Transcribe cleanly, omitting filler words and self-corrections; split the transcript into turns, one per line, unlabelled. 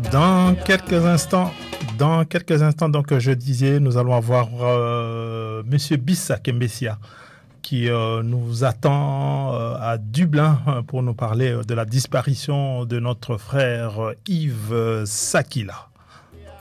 Dans quelques instants, donc je disais, nous allons avoir Monsieur Bissa Kembesia qui nous attend à Dublin pour nous parler de la disparition de notre frère Yves Sakila.